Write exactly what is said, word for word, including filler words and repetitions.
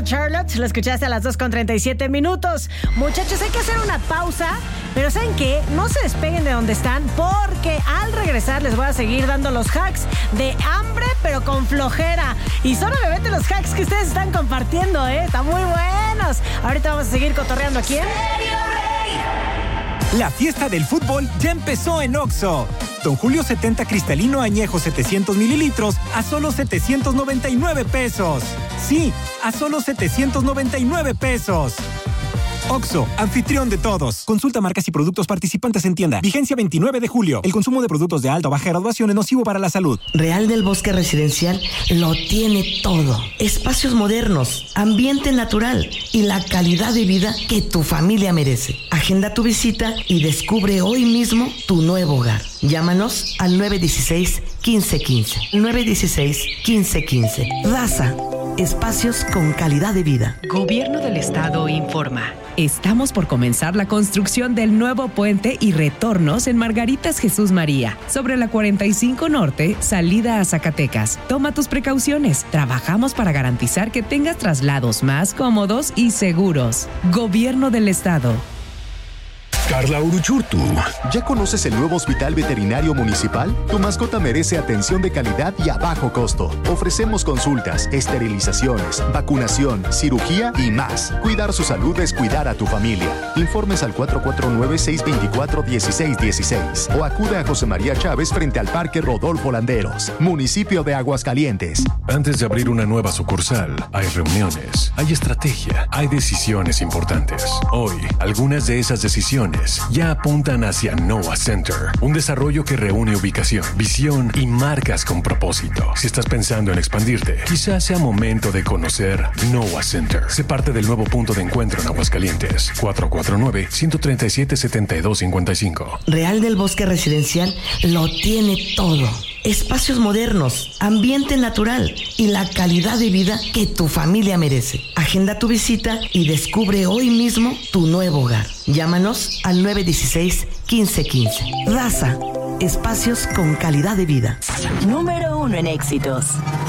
Little Charlotte. Lo escuchaste a las dos con treinta y siete minutos. Muchachos, hay que hacer una pausa. Pero ¿saben qué? No se despeguen de donde están, porque al regresar les voy a seguir dando los hacks de hambre, pero con flojera. Y solamente los hacks que ustedes están compartiendo, ¿eh? Están muy buenos. Ahorita vamos a seguir cotorreando aquí en... La fiesta del fútbol ya empezó en Oxxo. Don Julio setenta cristalino añejo setecientos mililitros a solo setecientos noventa y nueve pesos. Sí, a solo setecientos noventa y nueve pesos. Oxxo, anfitrión de todos. Consulta marcas y productos participantes en tienda. Vigencia veintinueve de julio. El consumo de productos de alta o baja graduación es nocivo para la salud. Real del Bosque Residencial lo tiene todo. Espacios modernos, ambiente natural y la calidad de vida que tu familia merece. Agenda tu visita y descubre hoy mismo tu nuevo hogar. Llámanos al nueve uno seis, uno cinco uno cinco. nueve uno seis, uno cinco uno cinco. Raza. Espacios con calidad de vida. Gobierno del Estado informa. Estamos por comenzar la construcción del nuevo puente y retornos en Margaritas Jesús María, sobre la cuarenta y cinco Norte, salida a Zacatecas. Toma tus precauciones. Trabajamos para garantizar que tengas traslados más cómodos y seguros. Gobierno del Estado. Carla Uruchurtu. ¿Ya conoces el nuevo Hospital Veterinario Municipal? Tu mascota merece atención de calidad y a bajo costo. Ofrecemos consultas, esterilizaciones, vacunación, cirugía y más. Cuidar su salud es cuidar a tu familia. Informes al cuatro cuatro nueve, seis dos cuatro, uno seis uno seis o acude a José María Chávez frente al Parque Rodolfo Landeros, municipio de Aguascalientes. Antes de abrir una nueva sucursal, hay reuniones, hay estrategia, hay decisiones importantes. Hoy, algunas de esas decisiones ya apuntan hacia Noah Center, un desarrollo que reúne ubicación, visión y marcas con propósito. Si estás pensando en expandirte, quizás sea momento de conocer Noah Center. Sé parte del nuevo punto de encuentro en Aguascalientes. cuatro cuatro nueve, uno tres siete, siete dos cinco cinco. Real del Bosque Residencial lo tiene todo. Espacios modernos, ambiente natural y la calidad de vida que tu familia merece. Agenda tu visita y descubre hoy mismo tu nuevo hogar. Llámanos al nueve uno seis, uno cinco uno cinco. Raza, espacios con calidad de vida. Número uno en éxitos.